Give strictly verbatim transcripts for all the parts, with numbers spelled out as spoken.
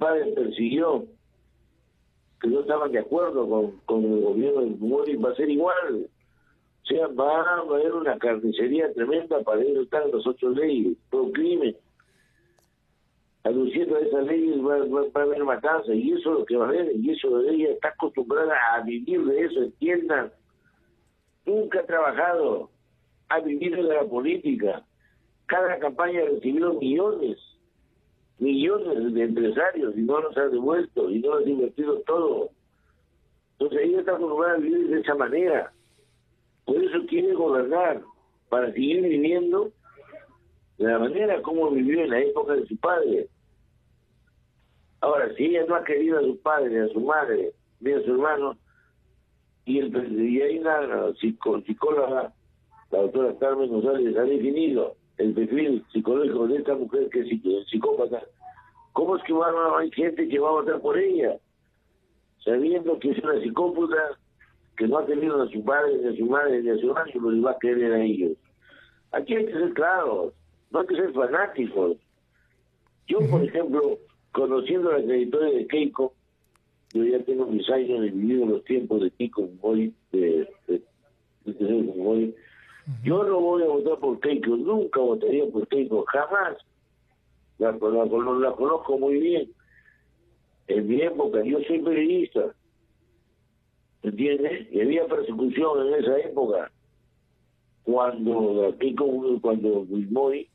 padre persiguió, que no estaban de acuerdo con, con el gobierno de Fujimori, va a ser igual. O sea, va a haber una carnicería tremenda para ellos estar en las ocho leyes, todo crimen. Aduciendo a esas leyes va, va, va a haber matanza, y eso es lo que va a haber, y eso ella está acostumbrada a vivir de eso, entiendan. Nunca ha trabajado, ha vivido de la política. Cada campaña ha recibido millones, millones de empresarios, y no los ha devuelto, y no los ha invertido todo. Entonces ella está acostumbrada a vivir de esa manera. Por eso quiere gobernar, para seguir viviendo de la manera como vivió en la época de su padre. Ahora, si ella no ha querido a su padre, a su madre, ni a su hermano, y, el, y hay una psico, psicóloga, la doctora Carmen González, ha definido el perfil psicológico de esta mujer que es psicópata, ¿cómo es que va, hay gente que va a votar por ella? Sabiendo que es una psicópata, que no ha tenido a su padre, ni a su madre, ni a su hermano, y los va a querer a ellos. Aquí hay que ser claros, no hay que ser fanáticos. Yo, por ejemplo, conociendo la trayectoria de Keiko, yo ya tengo mis años de vivir los tiempos de Keiko Fujimori, de, de, de, de Fujimori. Yo no voy a votar por Keiko, nunca votaría por Keiko, jamás. La, la, la, la conozco muy bien. En mi época, yo soy periodista, ¿entiendes? Y había persecución en esa época, cuando Keiko, cuando Fujimori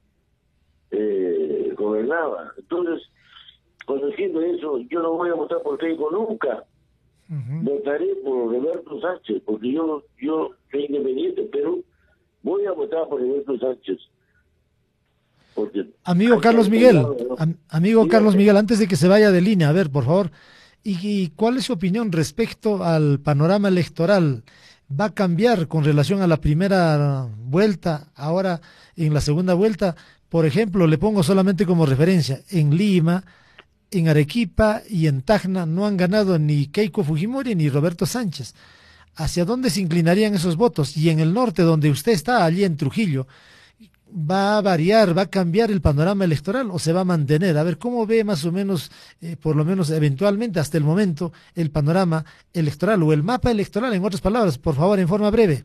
eh, gobernaba. Entonces, conociendo eso, yo no voy a votar por Keiko nunca. Uh-huh. Votaré por Roberto Sánchez, porque yo yo soy independiente, pero voy a votar por Roberto Sánchez. Porque amigo Carlos Miguel, lado, ¿no? am, amigo Dígame. Carlos Miguel, antes de que se vaya de línea, a ver, por favor, ¿y, y cuál es su opinión respecto al panorama electoral? ¿Va a cambiar con relación a la primera vuelta, ahora en la segunda vuelta? Por ejemplo, le pongo solamente como referencia, en Lima, en Arequipa y en Tacna no han ganado ni Keiko Fujimori ni Roberto Sánchez. ¿Hacia dónde se inclinarían esos votos? Y en el norte, donde usted está, allí en Trujillo, ¿va a variar, va a cambiar el panorama electoral o se va a mantener? A ver, ¿cómo ve más o menos, eh, por lo menos eventualmente hasta el momento, el panorama electoral o el mapa electoral, en otras palabras, por favor, en forma breve?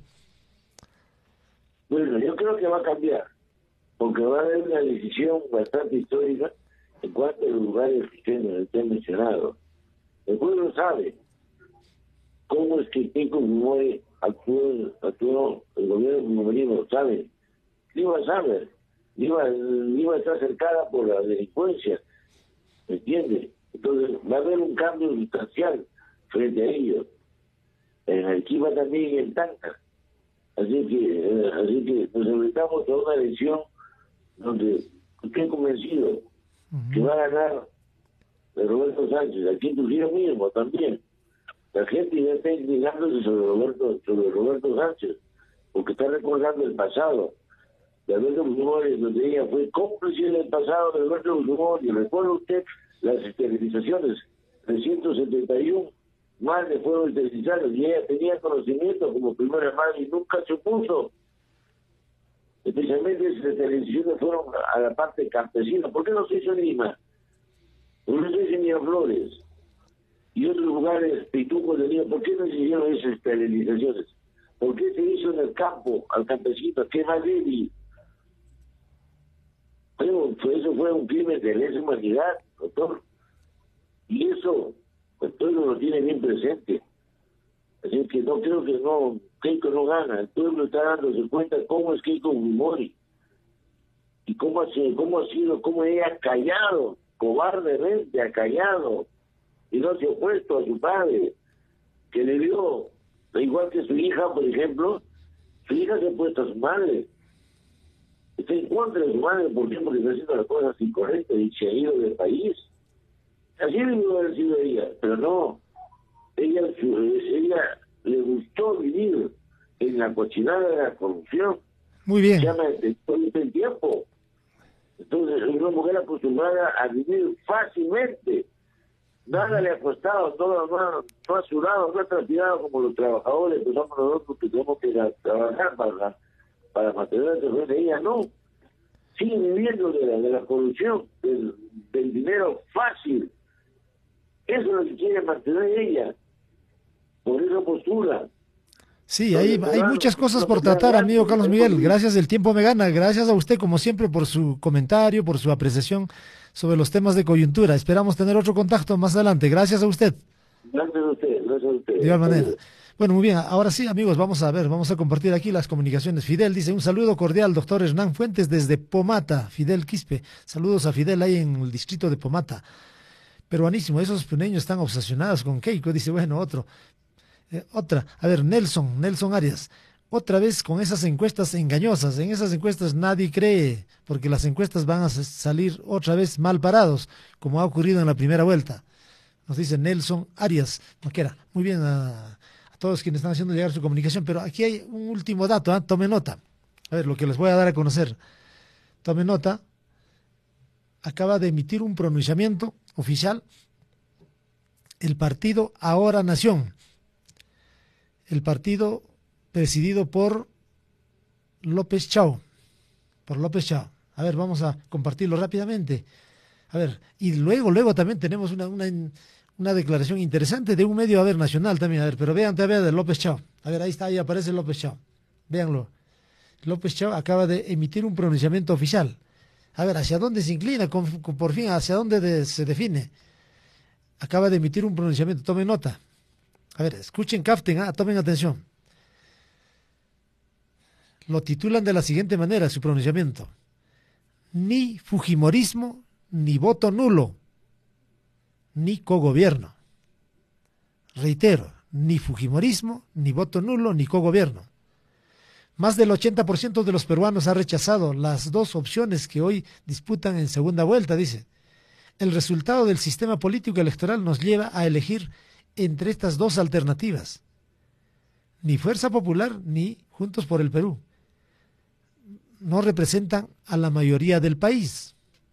Bueno, yo creo que va a cambiar, porque va a haber una decisión bastante histórica en cuanto a los lugares que usted ha mencionado. El pueblo sabe cómo es que Keiko Fujimori actuó, actuó el gobierno Fujimori, lo sabe. Lima sabe, Lima, Lima está cercada por la delincuencia, ¿me entiende? Entonces va a haber un cambio sustancial frente a ellos. En Arequipa también y en Tacna. Así que, eh, así que nos enfrentamos a una elección donde estoy convencido uh-huh. que va a ganar Roberto Sánchez, aquí en Trujillo mismo también. La gente ya está inclinándose sobre Roberto, sobre Roberto Sánchez, porque está recordando el pasado. De Alberto Fujimori, donde ella fue cómplice en el pasado de Alberto Fujimori. ¿Recuerda usted las esterilizaciones? trescientos setenta y uno madres fueron esterilizadas y ella tenía conocimiento como primera madre y nunca se opuso. Especialmente esas esterilizaciones fueron a la parte campesina. ¿Por qué no se hizo en Lima? ¿Por qué no se hizo en Miraflores? Y otros lugares pitucos de Lima, ¿por qué no se hicieron esas esterilizaciones? ¿Por qué se hizo en el campo, al campesino? ¿Qué más débil? Pero eso fue un crimen de lesa humanidad, doctor. Y eso, el pueblo lo tiene bien presente. Así que no creo que no, Keiko no gana. El pueblo está dándose cuenta cómo es Keiko Fujimori. Y cómo ha, cómo ha sido, cómo ella ha callado, cobardemente ha callado. Y no se ha opuesto a su padre, que le dio, igual que su hija, por ejemplo, su hija se ha opuesto a su madre. Está en contra de su madre, ¿por qué? Porque está haciendo las cosas incorrectas y se ha ido del país. Así debió haber sido ella, pero no. Ella, ella le gustó vivir en la cochinada de la corrupción. Muy bien. Se llama de todo el tiempo. Entonces, es una mujer acostumbrada a vivir fácilmente. Nada le ha costado, todo no, no ha sudado, no ha transpirado como los trabajadores, que somos nosotros que tenemos que trabajar para, para mantener a su de ella, no. Sigue viviendo de la, de la corrupción, del, del dinero fácil, Eso es lo que quiere mantener ella, por esa postura. Sí, hay, hay muchas cosas por tratar, amigo Carlos Miguel. Gracias, el tiempo me gana. Gracias a usted, como siempre, por su comentario, por su apreciación sobre los temas de coyuntura. Esperamos tener otro contacto más adelante. Gracias a usted. Gracias a usted, gracias a usted. De igual manera. Bueno, muy bien. Ahora sí, amigos, vamos a ver, vamos a compartir aquí las comunicaciones. Fidel dice, un saludo cordial, doctor Hernán Fuentes, desde Pomata. Fidel Quispe. Saludos a Fidel ahí en el distrito de Pomata. Peruanísimo, esos puneños están obsesionados con Keiko. Dice, bueno, otro. Eh, otra, a ver, Nelson, Nelson Arias, otra vez con esas encuestas engañosas. En esas encuestas nadie cree, porque las encuestas van a salir otra vez mal parados, como ha ocurrido en la primera vuelta. Nos dice Nelson Arias, Maquera. Muy bien a, a todos quienes están haciendo llegar su comunicación, pero aquí hay un último dato, ¿eh? Tome nota. A ver, lo que les voy a dar a conocer. Tome nota. Acaba de emitir un pronunciamiento oficial el partido Ahora Nación. El partido presidido por López Chao, por López Chao. A ver, vamos a compartirlo rápidamente. A ver, y luego, luego también tenemos una, una, una declaración interesante de un medio, a ver, nacional también, a ver, pero vean todavía de López Chao. A ver, ahí está, ahí aparece López Chao. Véanlo. López Chao acaba de emitir un pronunciamiento oficial. A ver, ¿hacia dónde se inclina? Con, con, por fin, ¿hacia dónde de, se define? Acaba de emitir un pronunciamiento, tomen nota. A ver, escuchen, capten, ah, tomen atención. Lo titulan de la siguiente manera, su pronunciamiento. Ni fujimorismo, ni voto nulo, ni cogobierno. Reitero, ni fujimorismo, ni voto nulo, ni cogobierno. Más del ochenta por ciento de los peruanos ha rechazado las dos opciones que hoy disputan en segunda vuelta, dice. El resultado del sistema político electoral nos lleva a elegir entre estas dos alternativas. Ni Fuerza Popular ni Juntos por el Perú no representan a la mayoría del país.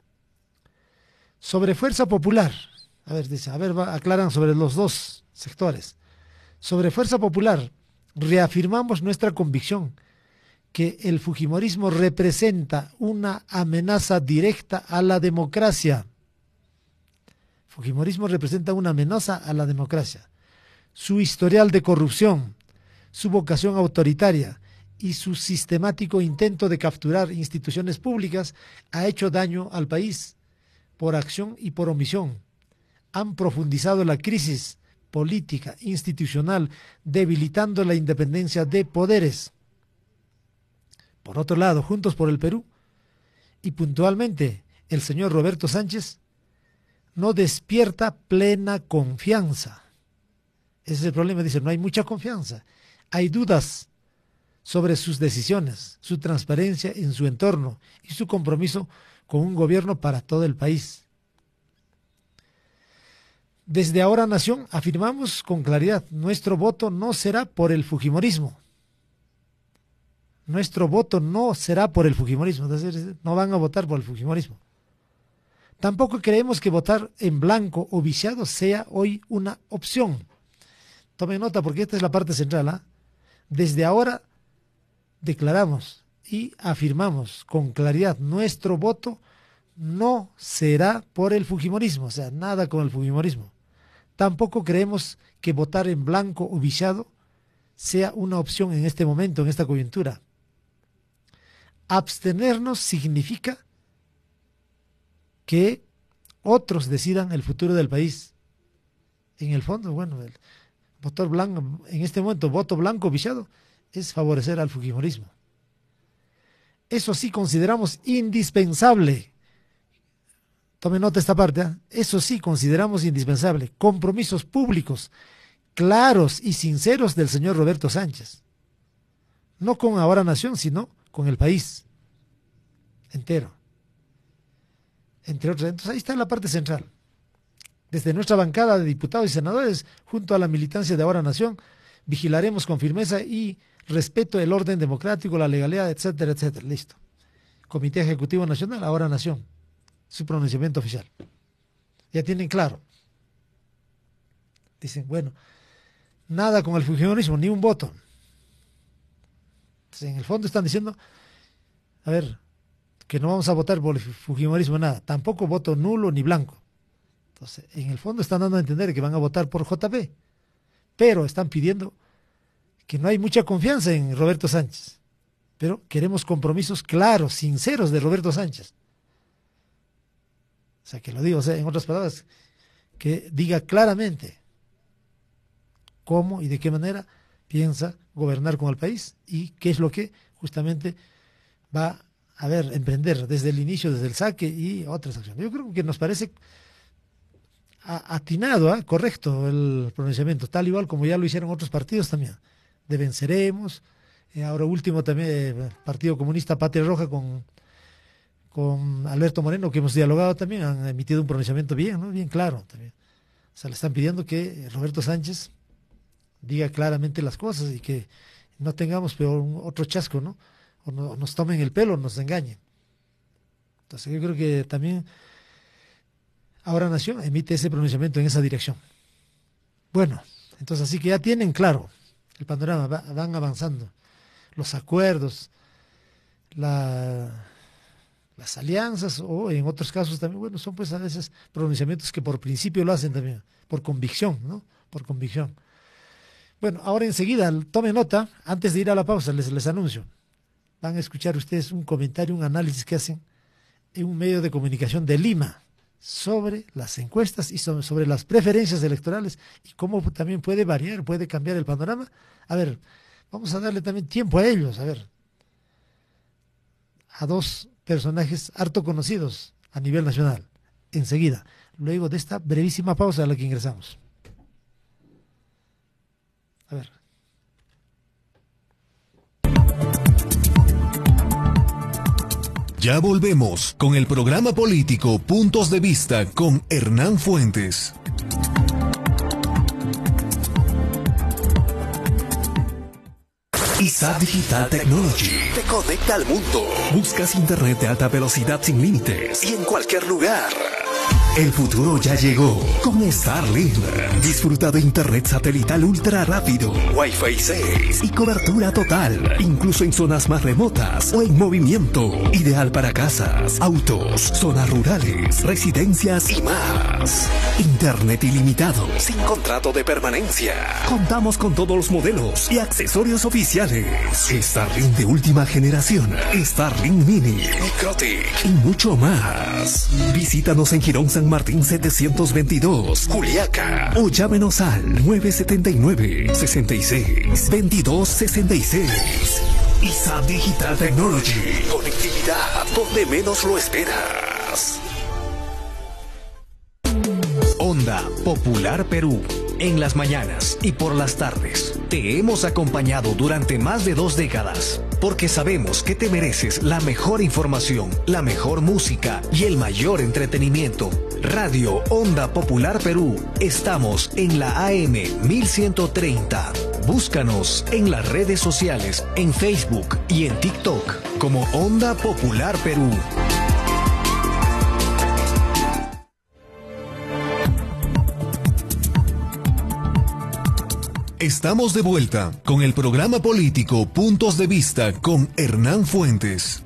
Sobre Fuerza Popular, a ver, dice, a ver, va, aclaran sobre los dos sectores. Sobre Fuerza Popular, reafirmamos nuestra convicción que el fujimorismo representa una amenaza directa a la democracia. Fujimorismo representa una amenaza a la democracia. Su historial de corrupción, su vocación autoritaria y su sistemático intento de capturar instituciones públicas ha hecho daño al país por acción y por omisión. Han profundizado la crisis política, institucional, debilitando la independencia de poderes. Por otro lado, Juntos por el Perú y puntualmente el señor Roberto Sánchez no despierta plena confianza. Ese es el problema, dice, no hay mucha confianza. Hay dudas sobre sus decisiones, su transparencia en su entorno y su compromiso con un gobierno para todo el país. Desde Ahora Nación afirmamos con claridad, nuestro voto no será por el fujimorismo. Nuestro voto no será por el fujimorismo, es decir, no van a votar por el fujimorismo. Tampoco creemos que votar en blanco o viciado sea hoy una opción. Tomen nota porque esta es la parte central. ¿eh? Desde ahora declaramos y afirmamos con claridad, nuestro voto no será por el fujimorismo, o sea, nada con el fujimorismo. Tampoco creemos que votar en blanco o viciado sea una opción en este momento, en esta coyuntura. Abstenernos significa que otros decidan el futuro del país. En el fondo, bueno, el voto blanco, en este momento, voto blanco viciado es favorecer al fujimorismo. Eso sí consideramos indispensable. Tome nota esta parte, ¿eh? Eso sí consideramos indispensable. Compromisos públicos, claros y sinceros del señor Roberto Sánchez. No con Ahora Nación, sino con el país entero. Entre otros. Entonces ahí está la parte central. Desde nuestra bancada de diputados y senadores, junto a la militancia de Ahora Nación, vigilaremos con firmeza y respeto el orden democrático, la legalidad, etcétera, etcétera. Listo. Comité Ejecutivo Nacional, Ahora Nación. Su pronunciamiento oficial. Ya tienen claro. Dicen, bueno, nada con el fujimorismo, ni un voto. Entonces, en el fondo están diciendo, a ver, que no vamos a votar por el fujimorismo, nada. Tampoco voto nulo ni blanco. Entonces, en el fondo están dando a entender que van a votar por J P, pero están pidiendo que no hay mucha confianza en Roberto Sánchez, pero queremos compromisos claros, sinceros de Roberto Sánchez. O sea, que lo digo, o sea, en otras palabras, que diga claramente cómo y de qué manera piensa gobernar con el país y qué es lo que justamente va a ver, emprender desde el inicio, desde el saque y otras acciones. Yo creo que nos parece atinado, ¿eh? correcto el pronunciamiento, tal igual como ya lo hicieron otros partidos también, de venceremos, eh, ahora último también eh, Partido Comunista Patria Roja con, con Alberto Moreno, que hemos dialogado también, han emitido un pronunciamiento bien, ¿no? bien claro también. O sea, le están pidiendo que Roberto Sánchez diga claramente las cosas y que no tengamos peor un, otro chasco, ¿no? O no, nos tomen el pelo, nos engañen. Entonces yo creo que también Ahora Nación emite ese pronunciamiento en esa dirección. Bueno, entonces así que ya tienen claro el panorama, va, van avanzando. Los acuerdos, la, las alianzas, o en otros casos también, bueno, son pues a veces pronunciamientos que por principio lo hacen también, por convicción, ¿no? Por convicción. Bueno, ahora enseguida, tome nota, antes de ir a la pausa, les, les anuncio. Van a escuchar ustedes un comentario, un análisis que hacen en un medio de comunicación de Lima sobre las encuestas y sobre, sobre las preferencias electorales y cómo también puede variar, puede cambiar el panorama. A ver, vamos a darle también tiempo a ellos, a ver, a dos personajes harto conocidos a nivel nacional, enseguida, luego de esta brevísima pausa a la que ingresamos. A ver. Ya volvemos con el programa político Puntos de Vista con Hernán Fuentes. I S A Digital Technology te conecta al mundo. Buscas internet de alta velocidad sin límites y en cualquier lugar. El futuro ya llegó con Starlink. Disfruta de internet satelital ultra rápido, Wi-Fi seis y cobertura total, incluso en zonas más remotas o en movimiento. Ideal para casas, autos, zonas rurales, residencias y más. Internet ilimitado, sin contrato de permanencia. Contamos con todos los modelos y accesorios oficiales. Starlink de última generación, Starlink Mini, Microtic y mucho más. Visítanos en Girón San Martín setecientos veintidós, Juliaca, o llámenos al nueve siete nueve, seis seis, veintidós sesenta y seis. I S A Digital Technology, conectividad donde menos lo esperas. Onda Popular Perú. En las mañanas y por las tardes te hemos acompañado durante más de dos décadas, porque sabemos que te mereces la mejor información, la mejor música y el mayor entretenimiento. Radio Onda Popular Perú. Estamos en la A M mil ciento treinta. Búscanos en las redes sociales, en Facebook y en TikTok como Onda Popular Perú. Estamos de vuelta con el programa político Puntos de Vista con Hernán Fuentes.